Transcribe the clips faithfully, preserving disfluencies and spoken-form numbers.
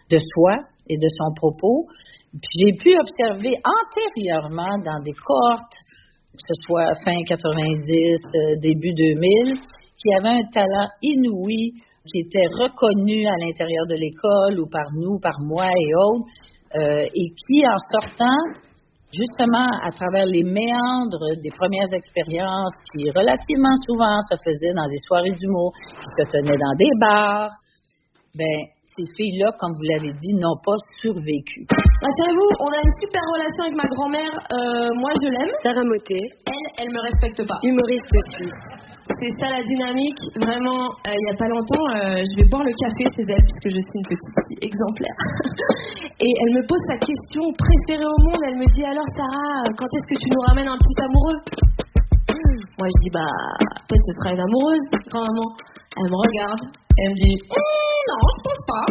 de soi et de son propos. Puis j'ai pu observer antérieurement dans des cohortes, que ce soit fin quatre-vingt-dix, euh, début deux mille, qui avait un talent inouï, qui était reconnu à l'intérieur de l'école ou par nous, par moi et autres, euh, et qui, en sortant, justement, à travers les méandres des premières expériences qui, relativement souvent, se faisaient dans des soirées d'humour, qui se tenaient dans des bars, ben ces filles-là, comme vous l'avez dit, n'ont pas survécu. Bah, savez-vous, on a une super relation avec ma grand-mère. Euh, moi, je l'aime. Sarah Mottet. Elle, elle me respecte pas. Humoriste suisse. C'est ça la dynamique. Vraiment, il euh, n'y a pas longtemps, euh, je vais boire le café chez elle, puisque je suis une petite fille exemplaire. Et elle me pose sa question préférée au monde. Elle me dit, alors Sarah, quand est-ce que tu nous ramènes un petit amoureux? Moi, je dis, bah, peut-être ce sera une amoureuse, grand-maman. Elle me regarde. Elle me dit, ehm, non, je pense pas.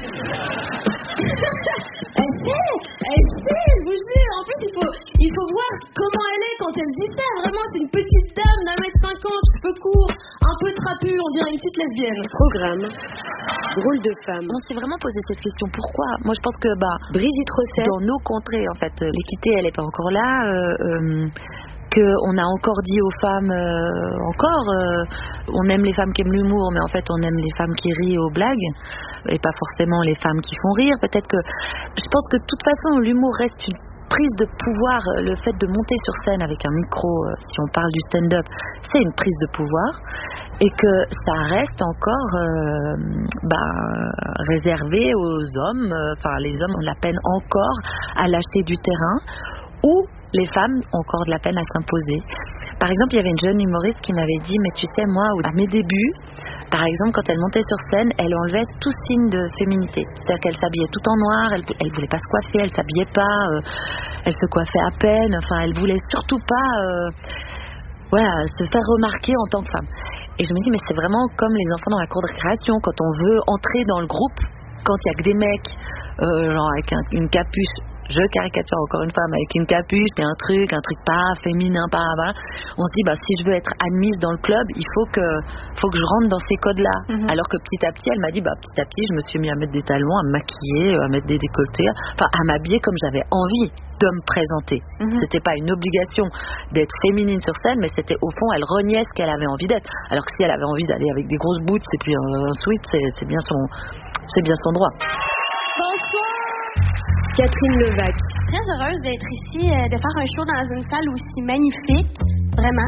Elle sait, elle sait, je vous jure. En plus, il faut, il faut voir comment elle est quand elle dit ça. Vraiment, c'est une petite dame d'un mètre cinquante, cheveux courts, un peu trapue, on dirait une petite lesbienne. Programme. Drôle de femme. On s'est vraiment posé cette question. Pourquoi? Moi, je pense que bah, Brigitte Rosset, dans nos contrées, en fait, l'équité, elle n'est pas encore là. Euh, euh, qu'on a encore dit aux femmes, euh, encore, euh, on aime les femmes qui aiment l'humour, mais en fait, on aime les femmes qui rient aux blagues, et pas forcément les femmes qui font rire. Peut-être que, je pense que de toute façon, l'humour reste une prise de pouvoir. Le fait de monter sur scène avec un micro, euh, si on parle du stand-up, c'est une prise de pouvoir, et que ça reste encore euh, bah, réservé aux hommes. Enfin, les hommes ont de la peine encore à lâcher du terrain, ou les femmes ont encore de la peine à s'imposer. Par exemple, il y avait une jeune humoriste qui m'avait dit, mais tu sais, moi, à mes débuts, par exemple, quand elle montait sur scène, elle enlevait tout signe de féminité. C'est-à-dire qu'elle s'habillait tout en noir, elle, elle voulait pas se coiffer, elle s'habillait pas, euh, elle se coiffait à peine, enfin, elle voulait surtout pas, euh, voilà, se faire remarquer en tant que femme. Et je me dis, mais c'est vraiment comme les enfants dans la cour de récréation, quand on veut entrer dans le groupe, quand il y a que des mecs, euh, genre avec un, une capuche. Je caricature encore une femme avec une capuche et un truc, un truc pas féminin, pas, pas. On se dit, bah, si je veux être admise dans le club, il faut que, faut que je rentre dans ces codes-là. Mm-hmm. Alors que petit à petit, elle m'a dit, bah, petit à petit, je me suis mis à mettre des talons, à me maquiller, à mettre des décolletés, enfin, à m'habiller comme j'avais envie de me présenter. Mm-hmm. C'était pas une obligation d'être féminine sur scène, mais c'était, au fond, elle reniait ce qu'elle avait envie d'être. Alors que si elle avait envie d'aller avec des grosses boots et puis un, un sweat, c'est, c'est bien son, c'est bien son droit. Bonsoir. Catherine Levac. Très heureuse d'être ici, euh, de faire un show dans une salle aussi magnifique, vraiment.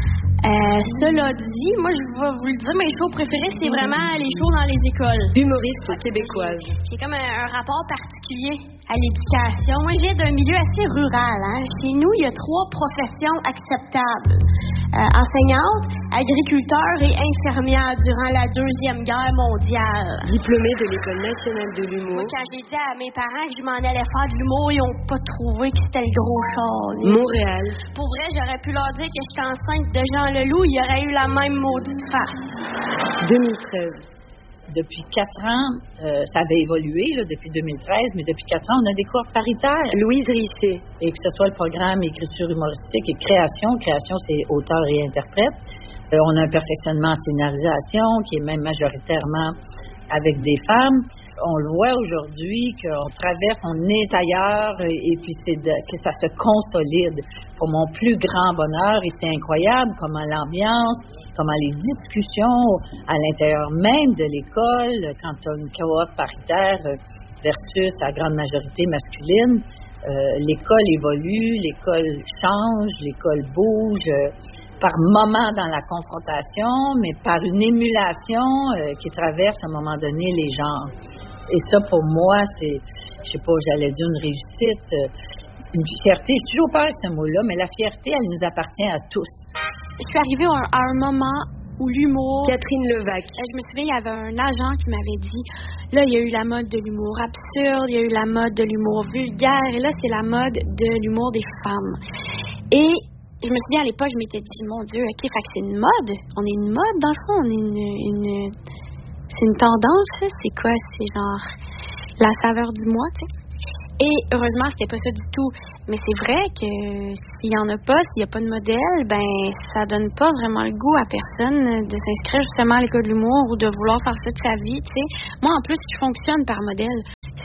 Euh, cela dit, moi je vais vous le dire, mes shows préférés, c'est vraiment les shows dans les écoles. Humoriste québécoise. J'ai comme un, un rapport particulier à l'éducation. Moi, je viens d'un milieu assez rural. Hein. Chez nous, il y a trois professions acceptables. Euh, enseignante, agriculteur et infirmière durant la Deuxième Guerre mondiale. Diplômée de l'École nationale de l'humour. Moi, quand j'ai dit à mes parents que je m'en allais faire de l'humour, ils n'ont pas trouvé que c'était le gros char. Montréal. Pour vrai, j'aurais pu leur dire que j'étais enceinte de Jean Leloup, il y aurait eu la même maudite face. deux mille treize. Depuis quatre ans, euh, ça avait évolué là, depuis deux mille treize, mais depuis quatre ans, on a des cours paritaires. Louise Richer. Et que ce soit le programme écriture humoristique et création. Création, c'est auteur et interprète. Euh, on a un perfectionnement en scénarisation qui est même majoritairement avec des femmes. On le voit aujourd'hui qu'on traverse, on est ailleurs et, et puis c'est de, que ça se consolide. Pour mon plus grand bonheur, et c'est incroyable comment l'ambiance, comment les discussions à l'intérieur même de l'école, quand on a une cohorte paritaire versus la grande majorité masculine, euh, l'école évolue, l'école change, l'école bouge. Euh, par moment dans la confrontation, mais par une émulation euh, qui traverse à un moment donné les genres. Et ça, pour moi, c'est, je sais pas, j'allais dire une réussite, euh, une fierté. J'ai toujours peur de ce mot-là, mais la fierté, elle nous appartient à tous. Je suis arrivée à un, à un moment où l'humour... Catherine Levac. Je me souviens, il y avait un agent qui m'avait dit, là, il y a eu la mode de l'humour absurde, il y a eu la mode de l'humour vulgaire, et là, c'est la mode de l'humour des femmes. Et je me souviens, à l'époque, je m'étais dit, mon Dieu, OK, fait que c'est une mode. On est une mode, dans le fond. On est une... une c'est une tendance, ça. C'est quoi? C'est genre la saveur du mois, tu sais. Et heureusement, c'était pas ça du tout. Mais c'est vrai que s'il y en a pas, s'il y a pas de modèle, ben ça donne pas vraiment le goût à personne de s'inscrire justement à l'école de l'humour ou de vouloir faire ça de sa vie, tu sais. Moi, en plus, je fonctionne par modèle.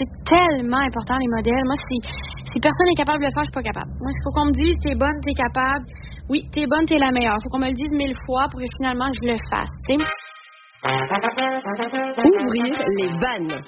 c'est tellement important, les modèles. Moi, si, si personne n'est capable de le faire, je suis pas capable. Moi, il faut qu'on me dise, t'es bonne, t'es capable. Oui, t'es bonne, t'es la meilleure. Il faut qu'on me le dise mille fois pour que finalement, je le fasse, tu sais. Ouvrir les vannes.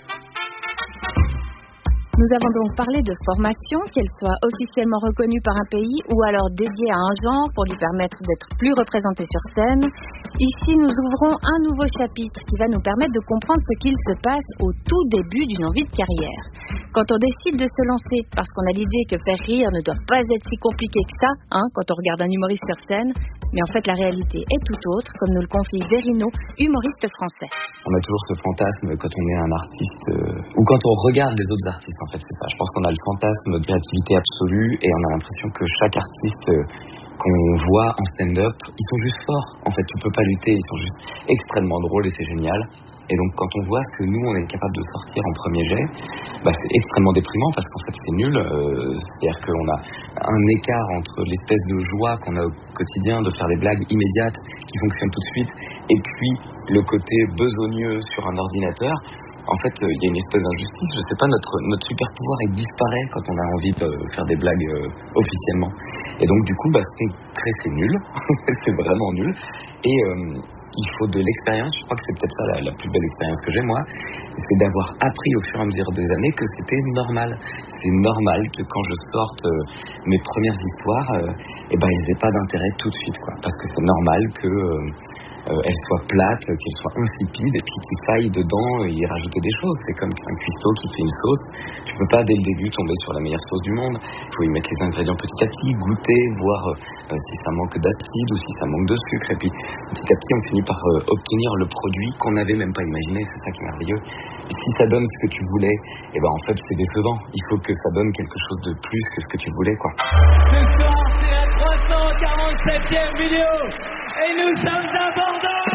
Nous avons donc parlé de formation, qu'elle soit officiellement reconnue par un pays ou alors dédiée à un genre pour lui permettre d'être plus représentée sur scène. Ici, nous ouvrons un nouveau chapitre qui va nous permettre de comprendre ce qu'il se passe au tout début d'une envie de carrière. Quand on décide de se lancer, parce qu'on a l'idée que faire rire ne doit pas être si compliqué que ça, hein, quand on regarde un humoriste sur scène, mais en fait la réalité est tout autre, comme nous le confie Verino, humoriste français. On a toujours ce fantasme quand on est un artiste, euh, ou quand on regarde les autres artistes, en fait, c'est ça. Je pense qu'on a le fantasme de créativité absolue et on a l'impression que chaque artiste euh, qu'on voit en stand-up, ils sont juste forts. En fait, tu peux pas lutter, ils sont juste extrêmement drôles et c'est génial. Et donc, quand on voit ce que nous, on est capable de sortir en premier jet, bah, c'est extrêmement déprimant parce qu'en fait, c'est nul. Euh, c'est-à-dire qu'on a un écart entre l'espèce de joie qu'on a au quotidien de faire des blagues immédiates qui fonctionnent tout de suite et puis le côté besogneux sur un ordinateur. En fait, il y a une espèce d'injustice. Je sais pas, notre, notre super pouvoir, il disparaît quand on a envie de faire des blagues euh, officiellement. Et donc, du coup, bah, ce qu'on crée, c'est nul. C'est vraiment nul. Et... Euh, il faut de l'expérience, je crois que c'est peut-être ça la, la plus belle expérience que j'ai moi, c'est d'avoir appris au fur et à mesure des années que c'était normal. C'est normal que quand je sorte euh, mes premières histoires, euh, eh ben, elles n'aient pas d'intérêt tout de suite, quoi. Parce que c'est normal que... Euh, Euh, elle soit plate, qu'elle soit insipide et puis qu'il faille dedans y rajouter des choses. C'est comme un cuistot qui fait une sauce. Tu peux pas dès le début tomber sur la meilleure sauce du monde. Il faut y mettre les ingrédients petit à petit, goûter, voir euh, si ça manque d'acide ou si ça manque de sucre. Et puis petit à petit on finit par euh, obtenir le produit qu'on n'avait même pas imaginé. C'est ça qui est merveilleux. Et si ça donne ce que tu voulais, et ben en fait c'est décevant. Il faut que ça donne quelque chose de plus que ce que tu voulais, quoi. Ce soir c'est la trois cent quarante-septième vidéo et nous sommes à Bordeaux.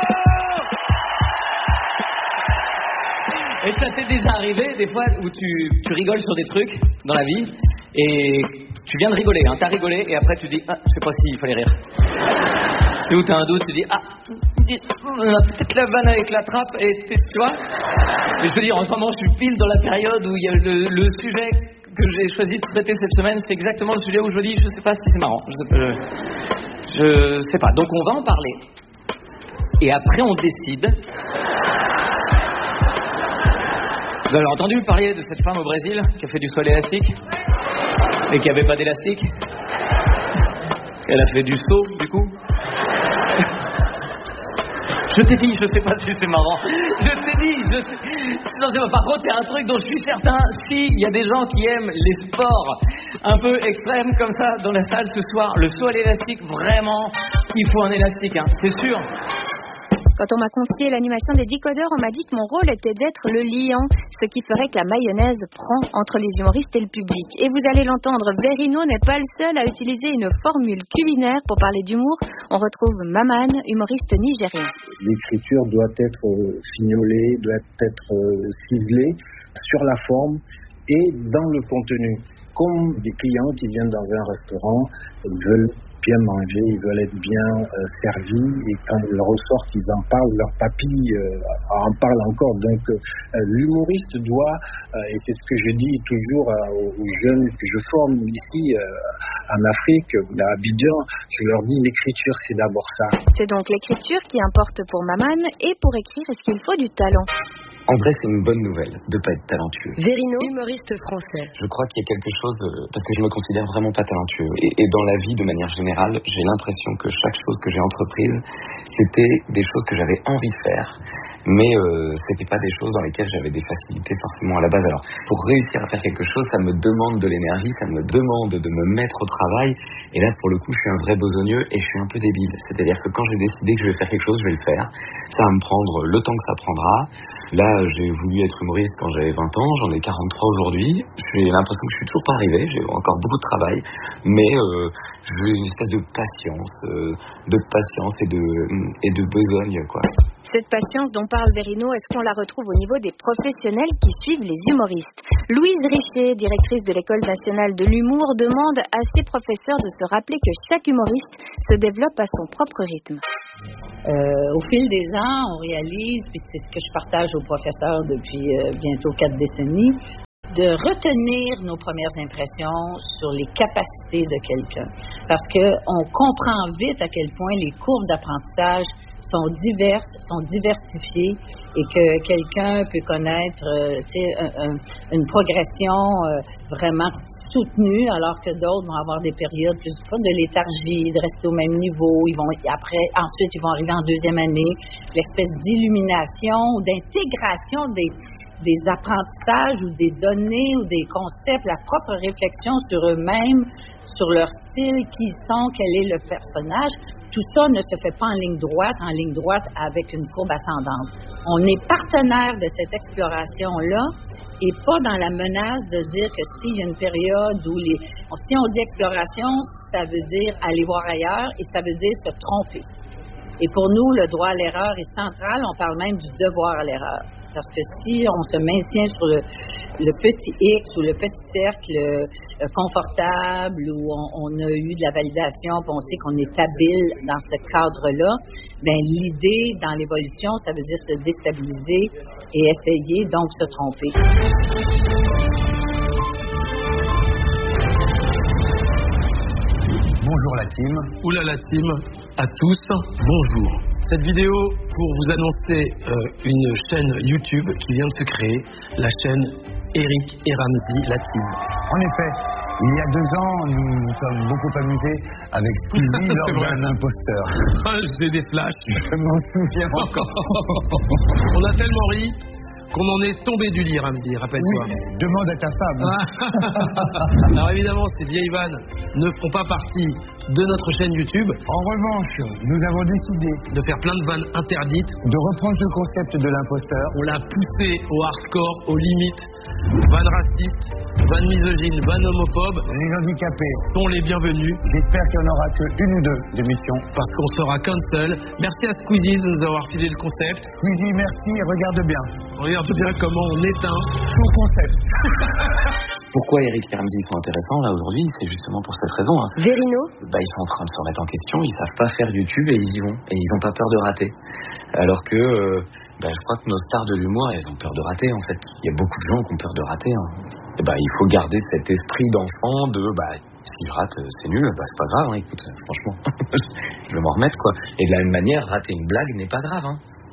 Et ça t'est déjà arrivé des fois où tu, tu rigoles sur des trucs dans la vie et tu viens de rigoler, hein, t'as rigolé et après tu dis ah, je sais pas s'il fallait rire. C'est où t'as un doute, tu dis ah, on a peut-être la vanne avec la trappe et tu vois. Et je veux dire, en ce moment je suis pile dans la période où il y a le, le sujet que j'ai choisi de traiter cette semaine, c'est exactement le sujet où je me dis je sais pas si c'est marrant. Je sais pas, je, je sais pas. Donc on va en parler. Et après on décide. Vous avez entendu parler de cette femme au Brésil qui a fait du sol élastique et qui avait pas d'élastique. Elle a fait du saut du coup. Je t'ai dit, je sais pas si c'est marrant. Je t'ai dit, je sais... Non, c'est pas. Par contre, il y a un truc dont je suis certain. Si il y a des gens qui aiment les sports un peu extrêmes comme ça dans la salle ce soir, le saut à l'élastique, vraiment, il faut un élastique, hein, c'est sûr. Quand on m'a confié l'animation des décodeurs, on m'a dit que mon rôle était d'être le liant, ce qui ferait que la mayonnaise prend entre les humoristes et le public. Et vous allez l'entendre, Verino n'est pas le seul à utiliser une formule culinaire pour parler d'humour. On retrouve Maman, humoriste nigérien. L'écriture doit être fignolée, doit être ciselée sur la forme et dans le contenu. Comme des clients qui viennent dans un restaurant, ils veulent bien manger, ils veulent être bien euh, servis et quand ils ressortent, ils en parlent, leur papy euh, en parle encore. Donc euh, l'humoriste doit, euh, et c'est ce que je dis toujours euh, aux jeunes que je forme ici euh, en Afrique, à Abidjan, je leur dis l'écriture c'est d'abord ça. C'est donc l'écriture qui importe pour Maman et pour écrire, est-ce qu'il faut du talent? En vrai, c'est une bonne nouvelle de ne pas être talentueux. Verino, humoriste français. Je crois qu'il y a quelque chose, de... parce que je me considère vraiment pas talentueux. Et, et dans la vie, de manière générale, j'ai l'impression que chaque chose que j'ai entreprise, c'était des choses que j'avais envie de faire, mais euh, c'était pas des choses dans lesquelles j'avais des facilités forcément à la base. Alors, pour réussir à faire quelque chose, ça me demande de l'énergie, ça me demande de me mettre au travail. Et là, pour le coup, je suis un vrai besogneux et je suis un peu débile. C'est-à-dire que quand j'ai décidé que je vais faire quelque chose, je vais le faire. Ça va me prendre le temps que ça prendra. Là, j'ai voulu être humoriste quand j'avais vingt ans, j'en ai quarante-trois aujourd'hui. J'ai l'impression que je suis toujours pas arrivé, j'ai encore beaucoup de travail, mais euh, j'ai une espèce de patience, euh, de patience et de, et de besogne, quoi. Cette patience dont parle Verino, est-ce qu'on la retrouve au niveau des professionnels qui suivent les humoristes? Louise Richer, directrice de l'École nationale de l'humour, demande à ses professeurs de se rappeler que chaque humoriste se développe à son propre rythme. Euh, au fil des ans, on réalise, puis c'est ce que je partage aux professeurs depuis euh, bientôt quatre décennies, de retenir nos premières impressions sur les capacités de quelqu'un. Parce qu'on comprend vite à quel point les courbes d'apprentissage sont diverses, sont diversifiées et que quelqu'un peut connaître euh, un, un, une progression euh, vraiment soutenue alors que d'autres vont avoir des périodes plus pas de léthargie, de rester au même niveau. Ils vont après, ensuite, ils vont arriver en deuxième année. L'espèce d'illumination ou d'intégration des des apprentissages ou des données ou des concepts, la propre réflexion sur eux-mêmes, sur leur style, qui ils sont, quel est le personnage, tout ça ne se fait pas en ligne droite, en ligne droite avec une courbe ascendante. On est partenaire de cette exploration-là et pas dans la menace de dire que s'il y a une période où les... Si on dit exploration, ça veut dire aller voir ailleurs et ça veut dire se tromper. Et pour nous, le droit à l'erreur est central, on parle même du devoir à l'erreur. Parce que si on se maintient sur le, le petit X ou le petit cercle euh, confortable où on, on a eu de la validation, puis on sait qu'on est habile dans ce cadre-là, bien l'idée dans l'évolution, ça veut dire se déstabiliser et essayer donc se tromper. Bonjour la team. Oula la team, à tous, bonjour. Cette vidéo pour vous annoncer euh, une chaîne YouTube qui vient de se créer, la chaîne Eric et Ramzy, la team. En effet, il y a deux ans, nous nous sommes beaucoup amusés avec Squeezie lors d'un imposteur. J'ai des flashs. Je m'en souviens encore. On a tellement ri qu'on en est tombé du lit, Ramzy, rappelle-toi. Oui, demande à ta femme. Alors évidemment, ces vieilles vannes ne font pas partie de notre chaîne YouTube. En revanche, nous avons décidé de faire plein de vannes interdites, de reprendre le concept de l'imposteur. On l'a poussé au hardcore, aux limites. Vannes racistes, vannes misogynes, vannes homophobes. Les handicapés sont les bienvenus. J'espère qu'il n'y en aura que une ou deux d'émissions. Parce qu'on sera cancel. Merci à Squeezie de nous avoir filé le concept. Squeezie, merci et regarde bien. Regarde bien comment on éteint son concept. Pourquoi Eric et Ramzy sont intéressants là aujourd'hui? C'est justement pour cette raison. Hein. Vérino bah, ils sont en train de se remettre en question, ils savent pas faire YouTube et ils y vont. Et ils n'ont pas peur de rater. Alors que euh, bah, je crois que nos stars de l'humour, elles ont peur de rater en fait. Il y a beaucoup de gens qui ont peur de rater. Hein. Et bah, il faut garder cet esprit d'enfant de bah, si je rate c'est nul, bah, c'est pas grave, hein, écoute, franchement. Je vais m'en remettre quoi. Et de la même manière, rater une blague n'est pas grave. Hein.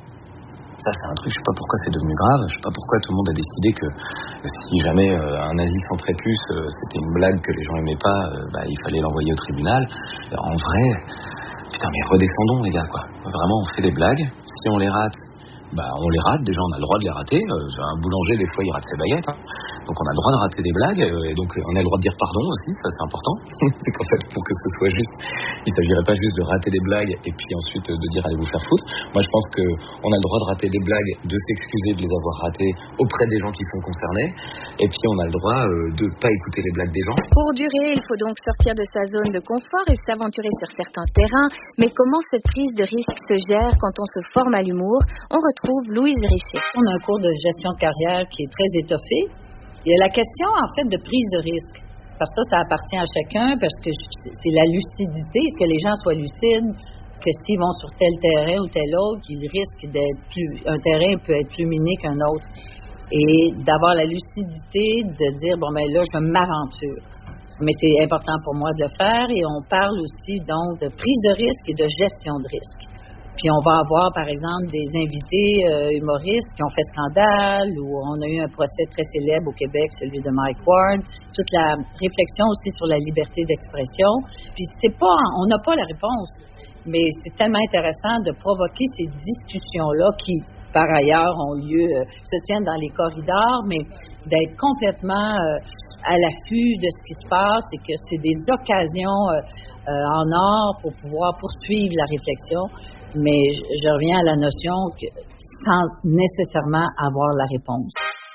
Ça, c'est un truc, je sais pas pourquoi c'est devenu grave, je sais pas pourquoi tout le monde a décidé que si jamais euh, un nazi sans prépuce, euh, c'était une blague que les gens aimaient pas, euh, bah, il fallait l'envoyer au tribunal. Alors, en vrai, putain, mais redescendons les gars, quoi. Vraiment, on fait des blagues, si on les rate, bah, on les rate, déjà on a le droit de les rater, euh, un boulanger des fois il rate ses baguettes, hein. Donc on a le droit de rater des blagues, euh, et donc on a le droit de dire pardon aussi, ça c'est important. C'est qu'en fait pour que ce soit juste, il s'agirait pas juste de rater des blagues et puis ensuite de dire allez vous faire foutre. Moi je pense qu'on a le droit de rater des blagues, de s'excuser de les avoir ratées auprès des gens qui sont concernés, et puis on a le droit euh, de pas écouter les blagues des gens. Pour durer, il faut donc sortir de sa zone de confort et s'aventurer sur certains terrains, mais comment cette prise de risque se gère quand on se forme à l'humour? On retrouve Louise Richer. On a un cours de gestion de carrière qui est très étoffé. Il y a la question, en fait, de prise de risque. Parce que ça, ça appartient à chacun, parce que c'est la lucidité, que les gens soient lucides, que s'ils vont sur tel terrain ou tel autre, ils risquent d'être plus... Un terrain peut être plus miné qu'un autre. Et d'avoir la lucidité de dire, bon, ben là, je m'aventure. Mais c'est important pour moi de le faire, et on parle aussi, donc, de prise de risque et de gestion de risque. Puis on va avoir, par exemple, des invités euh, humoristes qui ont fait scandale, ou on a eu un procès très célèbre au Québec, celui de Mike Ward. Toute la réflexion aussi sur la liberté d'expression. Puis c'est pas, on n'a pas la réponse, mais c'est tellement intéressant de provoquer ces discussions-là qui, par ailleurs, ont lieu, euh, se tiennent dans les corridors, mais d'être complètement euh, à l'affût de ce qui se passe et que c'est des occasions euh, euh, en or pour pouvoir poursuivre la réflexion. Mais je, je reviens à la notion que sans nécessairement avoir la réponse.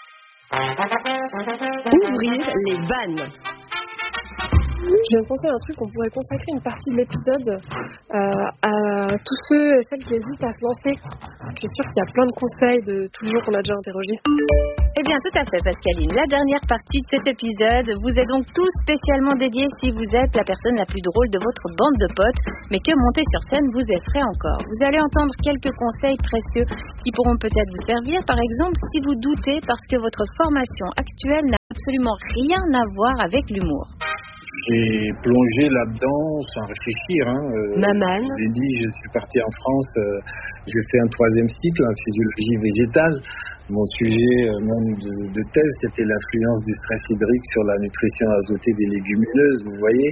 Ouvrir les vannes. Je viens de penser à un truc, on pourrait consacrer une partie de l'épisode euh, à tous ceux et celles qui hésitent à se lancer. Je suis sûre qu'il y a plein de conseils de tous les gens qu'on a déjà interrogés. Eh bien, tout à fait, Pascaline. La dernière partie de cet épisode vous est donc tout spécialement dédiée si vous êtes la personne la plus drôle de votre bande de potes, mais que monter sur scène vous effraie encore. Vous allez entendre quelques conseils précieux qui pourront peut-être vous servir. Par exemple, si vous doutez parce que votre formation actuelle n'a absolument rien à voir avec l'humour. J'ai plongé là-dedans sans réfléchir. Hein. Euh, Maman. Je l'ai dit, je suis parti en France, euh, j'ai fait un troisième cycle en physiologie végétale. Mon sujet euh, même de, de thèse, c'était l'influence du stress hydrique sur la nutrition azotée des légumineuses, vous voyez.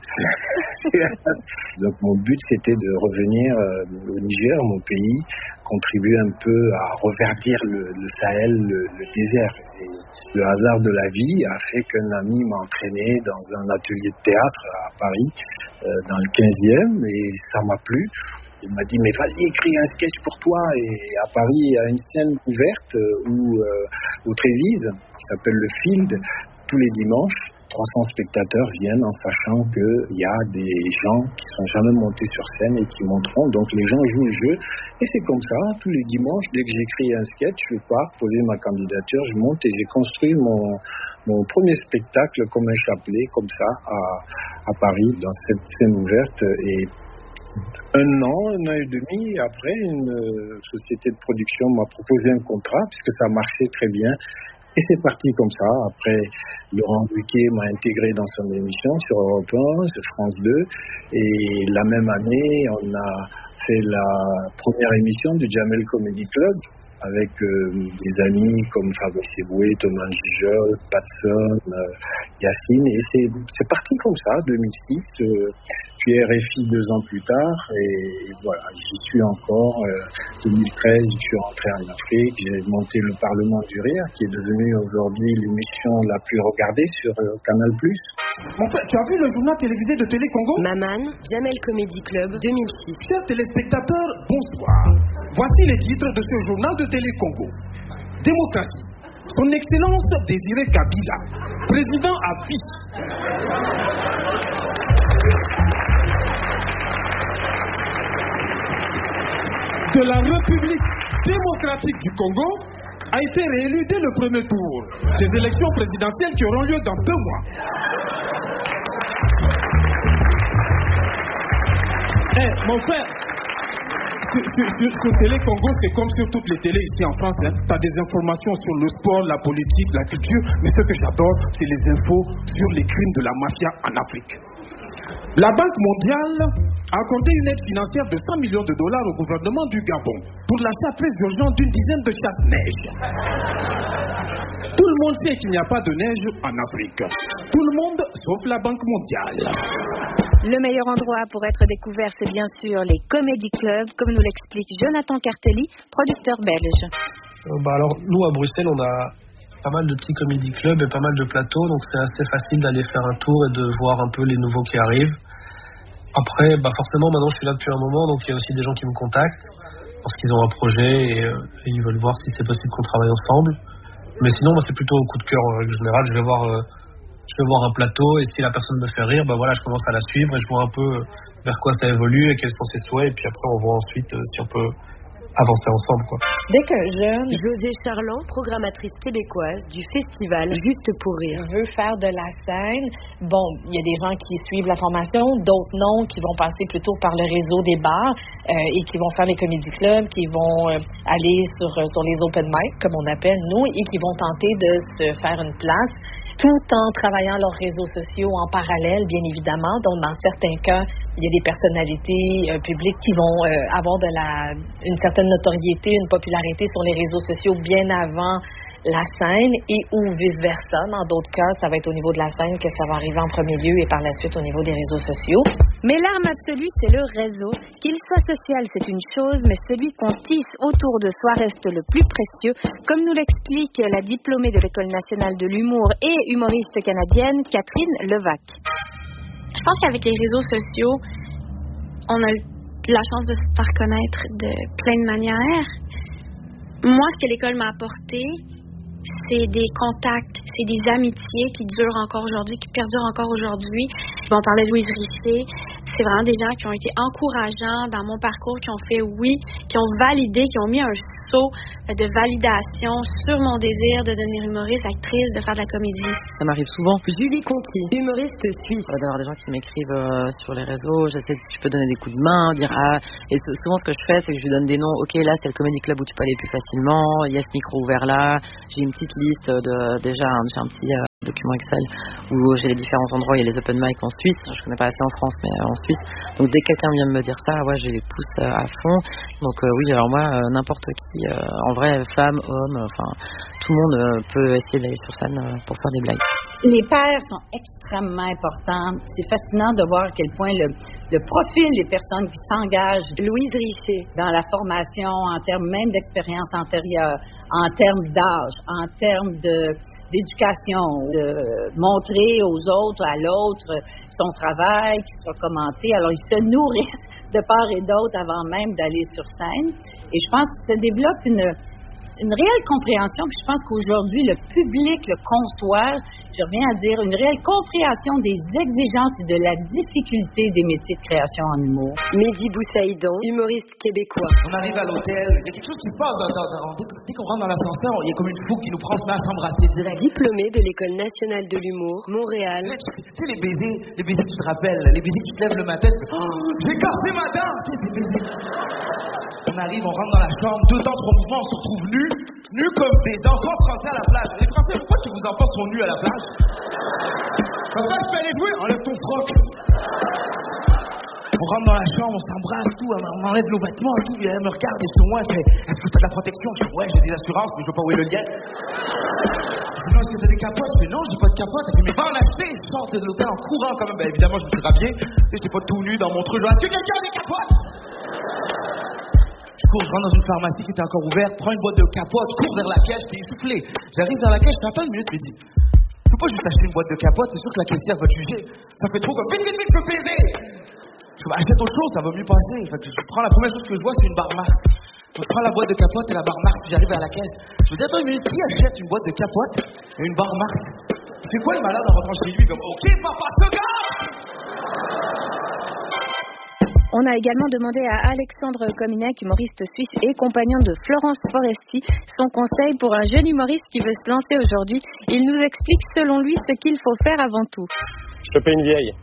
Donc mon but, c'était de revenir euh, au Niger, mon pays, contribuer un peu à reverdir le, le Sahel, le, le désert. Et le hasard de la vie a fait qu'un ami m'a entraîné dans un atelier de théâtre à Paris, euh, dans le quinzième, et ça m'a plu. Il m'a dit, mais vas-y, écris un sketch pour toi. Et à Paris, il y a une scène ouverte où, euh, au Trévise, qui s'appelle le Field, tous les dimanches, trois cents spectateurs viennent en sachant qu'il y a des gens qui ne sont jamais montés sur scène et qui monteront. Donc les gens jouent le jeu. Et c'est comme ça, tous les dimanches, dès que j'écris un sketch, je pars poser ma candidature, je monte et j'ai construit mon, mon premier spectacle comme un chapelet, comme ça, à, à Paris, dans cette scène ouverte. Et un an, un an et demi après, une euh, société de production m'a proposé un contrat puisque ça marchait très bien. Et c'est parti comme ça. Après, Laurent Ruquier m'a intégré dans son émission sur Europe un, sur France deux. Et la même année, on a fait la première émission du Jamel Comedy Club avec euh, des amis comme Fabrice Eboué, Thomas Gijol, Patson, euh, Yacine. Et c'est, c'est parti comme ça, deux mille six. Euh, puis R F I deux ans plus tard. Et, et voilà, j'y suis encore. Euh, deux mille treize, je suis rentré en Afrique. J'ai monté le Parlement du Rire, qui est devenu aujourd'hui l'émission la plus regardée sur euh, Canal plus. Mon frère, tu as vu le journal télévisé de Télé Congo? Maman, Jamel Comedy Club deux mille six. Chers téléspectateurs, bonsoir. Voici les titres de ce journal de Télé Congo. Démocratie. Son Excellence Désiré Kabila, président à vie. De la République démocratique du Congo a été réélu dès le premier tour des élections présidentielles qui auront lieu dans deux mois. Eh, hey, mon frère, sur, sur, sur, sur Télé Congo, c'est comme sur toutes les télés ici en France. Hein. Tu as des informations sur le sport, la politique, la culture, mais ce que j'adore, c'est les infos sur les crimes de la mafia en Afrique. La Banque mondiale a accordé une aide financière de cent millions de dollars au gouvernement du Gabon pour l'achat très urgent d'une dizaine de chasse-neige. Tout le monde sait qu'il n'y a pas de neige en Afrique. Tout le monde sauf la Banque mondiale. Le meilleur endroit pour être découvert, c'est bien sûr les Comedy Clubs, comme nous l'explique Jonathan Cartelli, producteur belge. Euh, bah alors, nous à Bruxelles, on a pas mal de petits comedy clubs et pas mal de plateaux, donc c'est assez facile d'aller faire un tour et de voir un peu les nouveaux qui arrivent. Après, bah forcément, maintenant je suis là depuis un moment, donc il y a aussi des gens qui me contactent parce qu'ils ont un projet et, euh, et ils veulent voir si c'est possible qu'on travaille ensemble. Mais sinon, moi c'est plutôt au coup de cœur en règle générale. Je vais voir, euh, je vais voir un plateau et si la personne me fait rire, bah voilà, je commence à la suivre et je vois un peu vers quoi ça évolue et quels sont ses souhaits. Et puis après, on voit ensuite euh, si on peut avancer ensemble, quoi. Dès que jeune, José Charland, programmatrice québécoise du festival Juste pour rire, veut faire de la scène. Bon, il y a des gens qui suivent la formation, d'autres non, qui vont passer plutôt par le réseau des bars euh, et qui vont faire les comédie clubs, qui vont euh, aller sur, sur les open mic, comme on appelle nous, et qui vont tenter de se faire une place, tout en travaillant leurs réseaux sociaux en parallèle, bien évidemment. Donc, dans certains cas, il y a des personnalités euh, publiques qui vont euh, avoir de la, une certaine notoriété, une popularité sur les réseaux sociaux bien avant la scène et ou vice-versa. Dans d'autres cas, ça va être au niveau de la scène que ça va arriver en premier lieu et par la suite au niveau des réseaux sociaux. Mais l'arme absolue, c'est le réseau. Qu'il soit social, c'est une chose, mais celui qu'on tisse autour de soi reste le plus précieux, comme nous l'explique la diplômée de l'École nationale de l'humour et humoriste canadienne, Catherine Levac. Je pense qu'avec les réseaux sociaux, on a la chance de se faire connaître de plein de manières. Moi, ce que l'école m'a apporté, c'est des contacts, c'est des amitiés qui durent encore aujourd'hui, qui perdurent encore aujourd'hui. Je vais en parler de Louise Richer. C'est vraiment des gens qui ont été encourageants dans mon parcours, qui ont fait oui, qui ont validé, qui ont mis un saut de validation sur mon désir de devenir humoriste, actrice, de faire de la comédie. Ça m'arrive souvent. Julie Conti, humoriste suisse. D'avoir des gens qui m'écrivent euh, sur les réseaux, j'essaie si je peux donner des coups de main, dire ah. Et souvent ce que je fais, c'est que je lui donne des noms. Ok, là c'est le Comedy Club où tu peux aller plus facilement. Il y a ce micro ouvert là. J'ai une petite liste de déjà, j'ai un petit. Euh, Document Excel où j'ai les différents endroits, il y a les open mic en Suisse, je connais pas assez en France mais en Suisse, donc dès que quelqu'un vient de me dire ça, ouais, je les pousse à fond, donc euh, oui, alors moi, euh, n'importe qui, euh, en vrai, femme, homme, enfin, tout le monde euh, peut essayer d'aller sur scène euh, pour faire des blagues. Les pairs sont extrêmement importants, c'est fascinant de voir à quel point le, le profil des personnes qui s'engagent, Louise Richer, dans la formation, en termes même d'expérience antérieure, en termes d'âge, en termes de d'éducation, de montrer aux autres, à l'autre, son travail, qui sera commenté. Alors, ils se nourrissent de part et d'autre avant même d'aller sur scène. Et je pense que ça développe une, une réelle compréhension, puis je pense qu'aujourd'hui, le public le conçoit, je reviens à dire, une réelle compréhension des exigences et de la difficulté des métiers de création en humour. Mehdi Boussaïdan, humoriste québécois. On arrive à l'hôtel, il y a quelque chose qui se passe dans, dans, dans, dès, dès qu'on rentre dans l'ascenseur, il y a comme une fougue qui nous prend, se met à s'embrasser direct. Diplômé de l'École nationale de l'humour, Montréal. Tu sais, les baisers, les baisers que tu te rappelles, les baisers que tu te lèves le matin, tu fais, oh, j'ai cassé ma dent! Tu sais, ces baisers. On arrive, on rentre dans la chambre, deux temps, trois mouvements, on se retrouve nus, nus comme des enfants français à la plage. Les Français, pourquoi tous vos enfants sont nus à la plage? Comme ça, je peux aller jouer, enlève ton froc. On rentre dans la chambre, on s'embrasse, tout, on enlève nos vêtements et tout, et elle me regarde et sur moi, elle fait, est-ce que t'as de la protection? Je dis, ouais, j'ai des assurances, mais je veux pas où est le lien. Non, est-ce que t'as des capotes? Je dis, non, j'ai pas de capote. Elle dit, mais va en acheter. Je sors de l'hôtel en courant quand même. Ben évidemment, je me suis rhabillé. J'étais pas tout nu dans mon truc. Je dis, est-ce que quelqu'un a des capotes? Je cours, je rentre dans une pharmacie qui était encore ouverte, prends une boîte de capotes, cours vers la caisse, j'étais essoufflé. J'arrive dans la caisse, je fais, attends une minute, je me dis, je peux pas juste acheter une boîte de capotes, c'est sûr que la caissière va te juger. Ça fait trop comme, vite, vite, vite, je peux baiser. Je vais acheter autre chose, ça va mieux passer. Fait que je prends la première chose que je vois, c'est une barre Mars. Je prends la boîte de capotes et la barre Mars, puis j'arrive à la caisse. Je me dis, attends une minute, qui achète une boîte de capotes et une barre Mars? C'est quoi le malade en rentrant chez lui, comme, ok, papa, se gare! On a également demandé à Alexandre Kominek, humoriste suisse et compagnon de Florence Foresti, son conseil pour un jeune humoriste qui veut se lancer aujourd'hui. Il nous explique selon lui ce qu'il faut faire avant tout. Je te paye une vieille.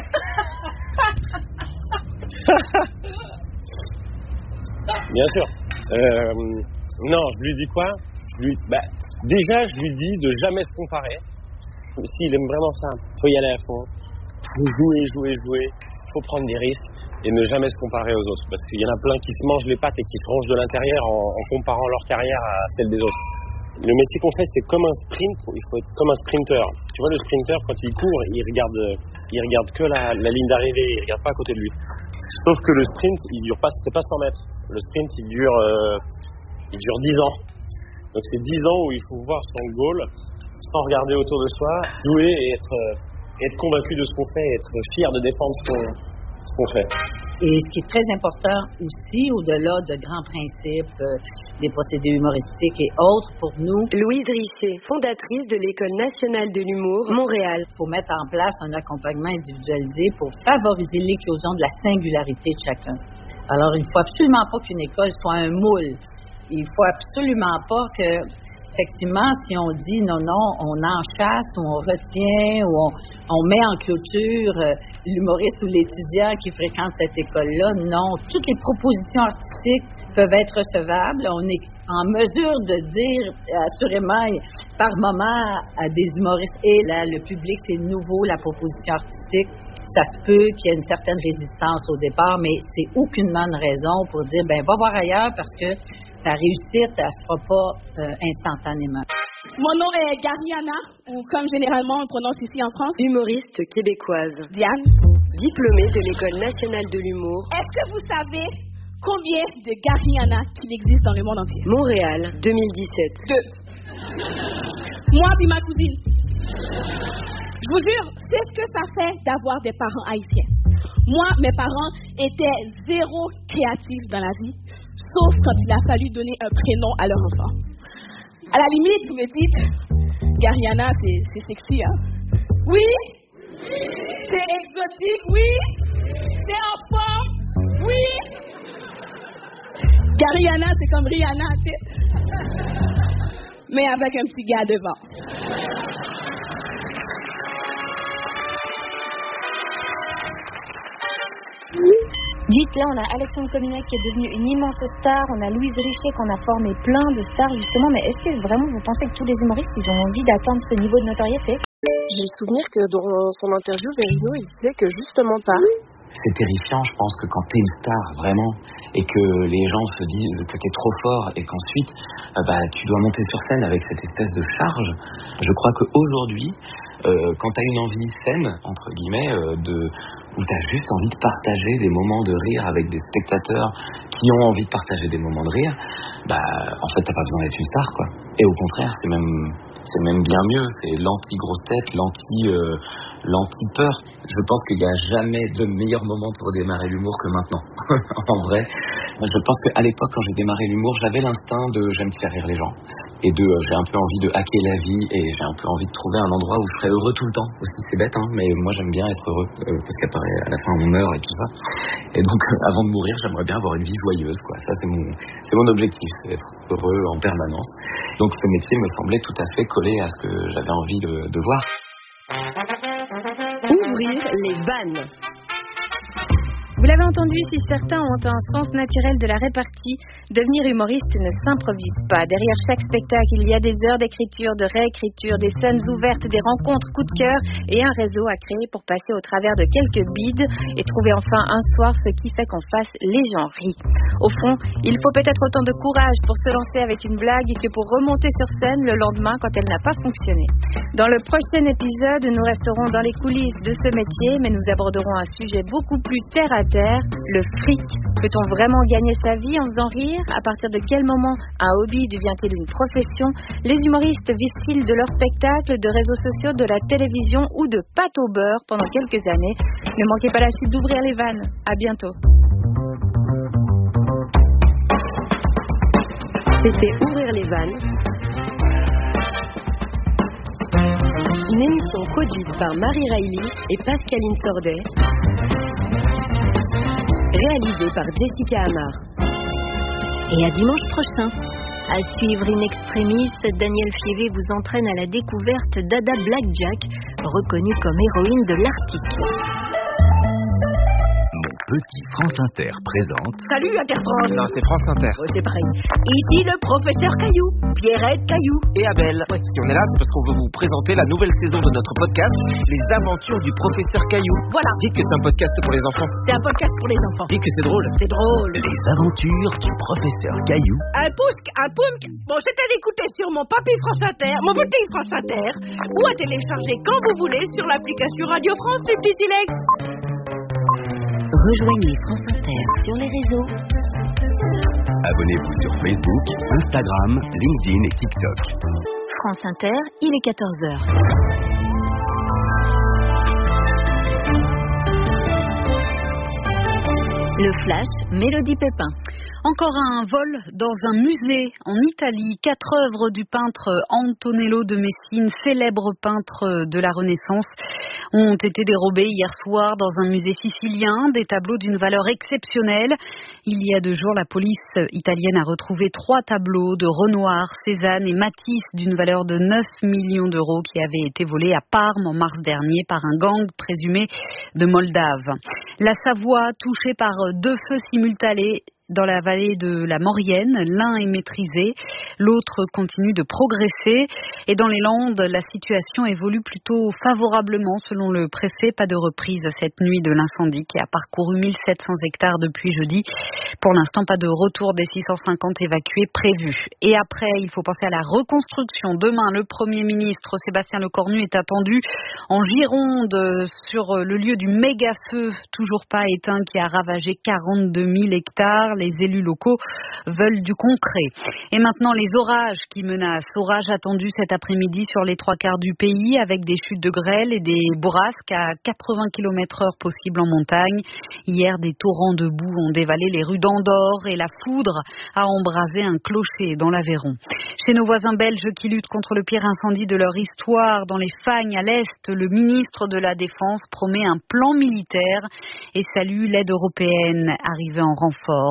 Bien sûr. Euh, non, je lui dis quoi? je lui, bah, Déjà, je lui dis de jamais se comparer. S'il aime vraiment ça, il faut y aller à fond. Il faut jouer, jouer, jouer. Il faut prendre des risques et ne jamais se comparer aux autres. Parce qu'il y en a plein qui se mangent les pattes et qui se rongent de l'intérieur en, en comparant leur carrière à celle des autres. Le métier qu'on fait, c'est comme un sprint. Il faut être comme un sprinter. Tu vois, le sprinter, quand il court, il regarde, il regarde que la, la ligne d'arrivée. Il regarde pas à côté de lui. Sauf que le sprint, il dure pas, c'est pas cent mètres. Le sprint, il dure, euh, il dure dix ans. Donc c'est dix ans où il faut voir son goal sans regarder autour de soi, jouer et être, euh, être convaincu de ce qu'on fait, et être fier de défendre ce qu'on, ce qu'on fait. Et ce qui est très important aussi, au-delà de grands principes, euh, des procédés humoristiques et autres, pour nous, Louise Richer, fondatrice de l'École nationale de l'humour, Montréal. Il faut mettre en place un accompagnement individualisé pour favoriser l'éclosion de la singularité de chacun. Alors, il ne faut absolument pas qu'une école soit un moule. Il ne faut absolument pas que, effectivement, si on dit non, non, on enchasse ou on retient ou on, on met en clôture euh, l'humoriste ou l'étudiant qui fréquente cette école-là, non. Toutes les propositions artistiques peuvent être recevables. On est en mesure de dire, assurément, par moment, à des humoristes, et là, le public, c'est nouveau, la proposition artistique. Ça se peut qu'il y ait une certaine résistance au départ, mais c'est aucunement une raison pour dire, ben va voir ailleurs parce que ta réussite, elle ne se fera pas euh, instantanément. Mon nom est Gariana, ou comme généralement on prononce ici en France. Humoriste québécoise. Diane. Diplômée de l'École nationale de l'humour. Est-ce que vous savez combien de Gariana qu'il existe dans le monde entier? Montréal, deux mille dix-sept. Deux. Moi puis ma cousine. Je vous jure, c'est ce que ça fait d'avoir des parents haïtiens. Moi, mes parents étaient zéro créatifs dans la vie, sauf quand il a fallu donner un prénom à leur enfant. À la limite, vous me dites, Gariana, c'est, c'est sexy, hein? Oui, c'est exotique, oui, c'est en forme, oui. Gariana, c'est comme Rihanna, tu sais, mais avec un petit gars devant. Dites, là, on a Alexandre Kominek qui est devenu une immense star, on a Louise Richer qu'on a formé plein de stars justement, mais est-ce que vraiment vous pensez que tous les humoristes ils ont envie d'atteindre ce niveau de notoriété? J'ai le souvenir que dans son interview, Verino, il disait que justement pas. C'est terrifiant, je pense que quand t'es une star vraiment et que les gens se disent que t'es trop fort et qu'ensuite euh, bah, tu dois monter sur scène avec cette espèce de charge, je crois qu'aujourd'hui, euh, quand t'as une envie saine, entre guillemets, euh, de, où t'as juste envie de partager des moments de rire avec des spectateurs qui ont envie de partager des moments de rire, bah en fait t'as pas besoin d'être une star quoi. Et au contraire, c'est même... c'est même bien mieux, c'est l'anti-grosse tête, l'anti, euh, l'anti-peur. Je pense qu'il n'y a jamais de meilleur moment pour démarrer l'humour que maintenant. En vrai, je pense qu'à l'époque, quand j'ai démarré l'humour, j'avais l'instinct de j'aime faire rire les gens. Et de euh, j'ai un peu envie de hacker la vie et j'ai un peu envie de trouver un endroit où je serais heureux tout le temps. Aussi, c'est bête, hein, mais moi j'aime bien être heureux euh, parce qu'après, à la fin, on meurt et tout ça. Et donc, euh, avant de mourir, j'aimerais bien avoir une vie joyeuse, quoi. Ça, c'est mon, c'est mon objectif, c'est d'être heureux en permanence. Donc, ce métier me semblait tout à fait collé à ce que j'avais envie de, de voir. Ouvrir les vannes. Vous l'avez entendu, si certains ont un sens naturel de la répartie, devenir humoriste ne s'improvise pas. Derrière chaque spectacle, il y a des heures d'écriture, de réécriture, des scènes ouvertes, des rencontres coup de cœur et un réseau à créer pour passer au travers de quelques bides et trouver enfin un soir ce qui fait qu'en face, les gens rient. Au fond, il faut peut-être autant de courage pour se lancer avec une blague que pour remonter sur scène le lendemain quand elle n'a pas fonctionné. Dans le prochain épisode, nous resterons dans les coulisses de ce métier, mais nous aborderons un sujet beaucoup plus terre à terre, le fric. Peut-on vraiment gagner sa vie en faisant rire? À partir de quel moment un hobby devient-il une profession? Les humoristes vivent-ils de leurs spectacles, de réseaux sociaux, de la télévision ou de pâte au beurre pendant quelques années? Ne manquez pas la suite d'Ouvrir les vannes. À bientôt. C'était Ouvrir les vannes. Une émission produite par Marie Riley et Pascaline Sordet. Réalisée par Jessica Amar. Et à dimanche prochain. À suivre In Extremis, Daniel Fievé vous entraîne à la découverte d'Ada Blackjack, reconnue comme héroïne de l'Arctique. Petit France Inter présente... Salut à France. Non, c'est France Inter. Oh, c'est pareil. Ici le professeur Caillou, Pierrette Caillou. Et Abel. Ouais. Si on est là, c'est parce qu'on veut vous présenter la nouvelle saison de notre podcast, Les Aventures du professeur Caillou. Voilà. Dites que c'est un podcast pour les enfants. C'est un podcast pour les enfants. Dites que c'est drôle. C'est drôle. Les Aventures du professeur Caillou. Un pousque, un poumque. Bon, c'est à l'écouter sur mon papier France Inter, mon petit France Inter, ou à télécharger quand vous voulez sur l'application Radio France et Petit Silex. Rejoignez France Inter sur les réseaux. Abonnez-vous sur Facebook, Instagram, LinkedIn et TikTok. France Inter, il est quatorze heures. Le Flash, Mélodie Pépin. Encore un vol dans un musée en Italie. Quatre œuvres du peintre Antonello de Messine, célèbre peintre de la Renaissance, ont été dérobées hier soir dans un musée sicilien. Des tableaux d'une valeur exceptionnelle. Il y a deux jours, la police italienne a retrouvé trois tableaux de Renoir, Cézanne et Matisse d'une valeur de neuf millions d'euros qui avaient été volés à Parme en mars dernier par un gang présumé de Moldaves. La Savoie touchée par deux feux simultanés dans la vallée de la Maurienne. L'un est maîtrisé, l'autre continue de progresser. Et dans les Landes, la situation évolue plutôt favorablement selon le préfet. Pas de reprise cette nuit de l'incendie qui a parcouru mille sept cents hectares depuis jeudi. Pour l'instant, pas de retour des six cent cinquante évacués prévus. Et après, il faut penser à la reconstruction. Demain, le Premier ministre Sébastien Lecornu est attendu en Gironde sur le lieu du méga feu toujours pas éteint qui a ravagé quarante-deux mille hectares. Les élus locaux veulent du concret. Et maintenant, les orages qui menacent. Orages attendus cet après-midi sur les trois quarts du pays avec des chutes de grêle et des bourrasques à quatre-vingts kilomètres heure possibles en montagne. Hier, des torrents de boue ont dévalé les rues d'Andorre et la foudre a embrasé un clocher dans l'Aveyron. Chez nos voisins belges qui luttent contre le pire incendie de leur histoire, dans les Fagnes à l'Est, le ministre de la Défense promet un plan militaire et salue l'aide européenne arrivée en renfort.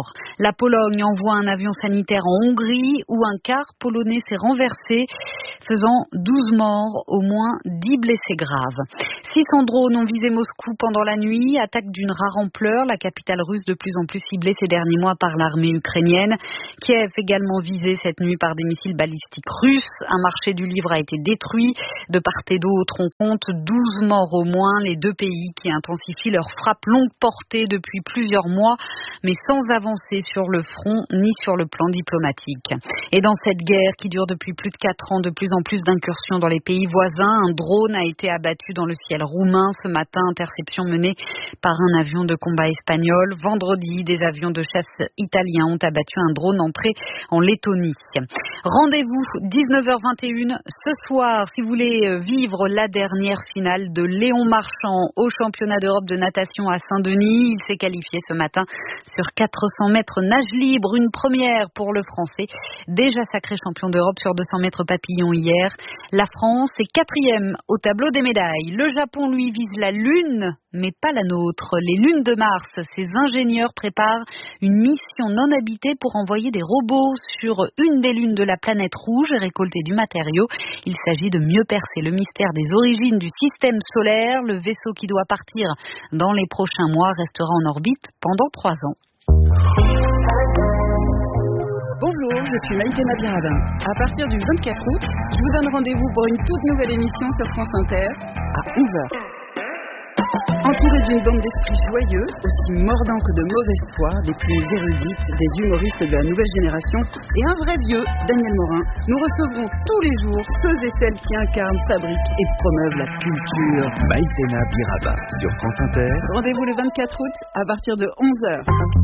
La Pologne envoie un avion sanitaire en Hongrie où un car polonais s'est renversé, faisant douze morts, au moins dix blessés graves. six cents drones ont visé Moscou pendant la nuit, attaque d'une rare ampleur, la capitale russe de plus en plus ciblée ces derniers mois par l'armée ukrainienne. Kiev également visé cette nuit par des missiles balistiques russes. Un marché du livre a été détruit. De part et d'autre, on compte douze morts au moins. Les deux pays qui intensifient leurs frappes longue portée depuis plusieurs mois, mais sans avancer sur le front ni sur le plan diplomatique. Et dans cette guerre qui dure depuis plus de quatre ans, de plus en plus d'incursions dans les pays voisins, un drone a été abattu dans le ciel roumain ce matin, interception menée par un avion de combat espagnol. Vendredi, des avions de chasse italiens ont abattu un drone entré en Lettonie. Rendez-vous dix-neuf heures vingt et une ce soir si vous voulez vivre la dernière finale de Léon Marchand au championnat d'Europe de natation à Saint-Denis. Il s'est qualifié ce matin sur quatre cents mètres nage libre, une première pour le Français, déjà sacré champion d'Europe sur deux cents mètres papillon hier. La France est quatrième au tableau des médailles. Le Japon, lui, vise la Lune, mais pas la nôtre. Les lunes de Mars, ces ingénieurs préparent une mission non habitée pour envoyer des robots sur une des lunes de la planète rouge et récolter du matériau. Il s'agit de mieux percer le mystère des origines du système solaire. Le vaisseau qui doit partir dans les prochains mois restera en orbite pendant trois ans. Bonjour, je suis Maïté Nabirabin. À partir du vingt-quatre août, je vous donne rendez-vous pour une toute nouvelle émission sur France Inter à onze heures. Entourée d'une bande d'esprits joyeux, aussi mordants que de mauvaise foi, des plus érudites, des humoristes de la nouvelle génération et un vrai vieux, Daniel Morin, nous recevrons tous les jours ceux et celles qui incarnent, fabriquent et promeuvent la culture. Maïtena Biraba sur France Inter. Rendez-vous le vingt-quatre août à partir de onze heures.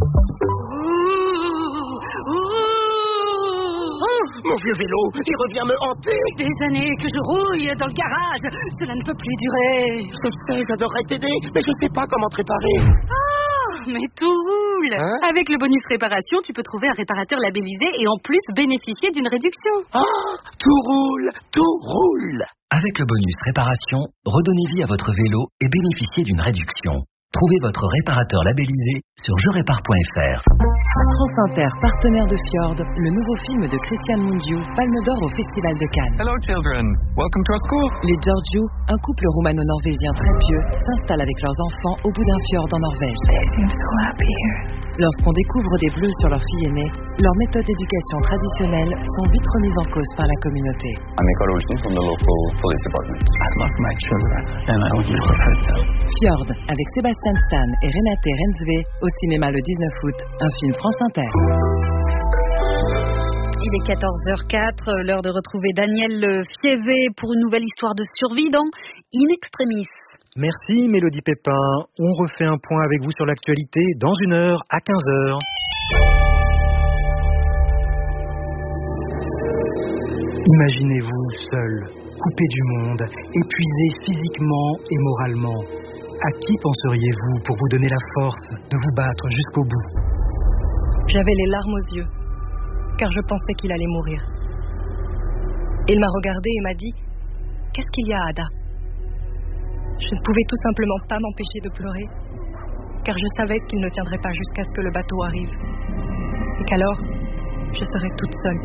Mon vieux vélo, il revient me hanter. Des années que je rouille dans le garage. Cela ne peut plus durer. Je sais, j'adorerais t'aider, mais je sais pas comment te réparer. Ah, mais tout roule. Hein? Avec le bonus réparation, tu peux trouver un réparateur labellisé et en plus bénéficier d'une réduction. Ah, tout roule, tout roule. Avec le bonus réparation, redonnez vie à votre vélo et bénéficiez d'une réduction. Trouvez votre réparateur labellisé sur je répare point f r. France Inter, partenaire de Fjord, le nouveau film de Christian Mungiu, Palme d'Or au Festival de Cannes. Hello children, welcome to our school. Les Giorgio, un couple roumano-norvégien très pieux, s'installe avec leurs enfants au bout d'un fjord en Norvège. They seem so happy here. Lorsqu'on découvre des bleus sur leur fille aînée, leurs méthodes d'éducation traditionnelles sont vite remises en cause par la communauté. I'm Nicole Olsen from the local police department. I love my children and I would never hurt them. Fjord, avec Sébastien Stan et Renate Rensve, au cinéma le dix-neuf août, un film France Inter. Il est quatorze heures quatre, l'heure de retrouver Daniel Fievé pour une nouvelle histoire de survie dans In Extremis. Merci Mélodie Pépin. On refait un point avec vous sur l'actualité dans une heure à quinze heures. Imaginez-vous seul, coupé du monde, épuisé physiquement et moralement. À qui penseriez-vous pour vous donner la force de vous battre jusqu'au bout ? J'avais les larmes aux yeux, car je pensais qu'il allait mourir. Il m'a regardé et m'a dit « Qu'est-ce qu'il y a, Ada ?» Je ne pouvais tout simplement pas m'empêcher de pleurer, car je savais qu'il ne tiendrait pas jusqu'à ce que le bateau arrive, et qu'alors, je serais toute seule.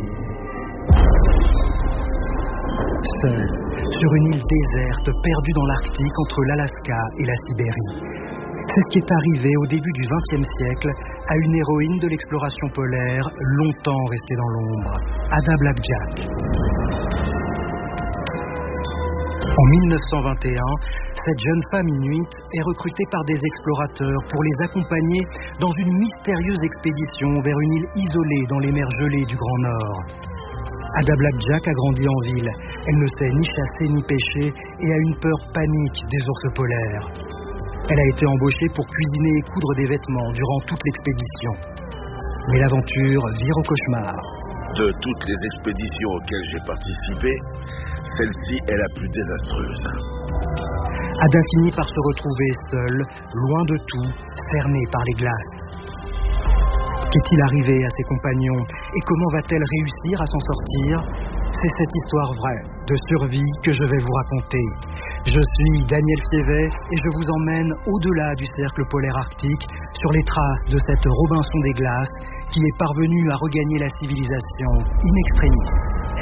Seule, sur une île déserte, perdue dans l'Arctique entre l'Alaska et la Sibérie. C'est ce qui est arrivé au début du vingtième siècle à une héroïne de l'exploration polaire, longtemps restée dans l'ombre, Ada Blackjack. En mille neuf cent vingt et un, cette jeune femme inuite est recrutée par des explorateurs pour les accompagner dans une mystérieuse expédition vers une île isolée dans les mers gelées du Grand Nord. Ada Blackjack a grandi en ville. Elle ne sait ni chasser ni pêcher et a une peur panique des ours polaires. Elle a été embauchée pour cuisiner et coudre des vêtements durant toute l'expédition. Mais l'aventure vire au cauchemar. De toutes les expéditions auxquelles j'ai participé, celle-ci est la plus désastreuse. Ada finit par se retrouver seule, loin de tout, cernée par les glaces. Qu'est-il arrivé à ses compagnons et comment va-t-elle réussir à s'en sortir ? C'est cette histoire vraie de survie que je vais vous raconter. Je suis Daniel Fievet et je vous emmène au-delà du cercle polaire arctique sur les traces de cette Robinson des glaces qui est parvenu à regagner la civilisation in extremis.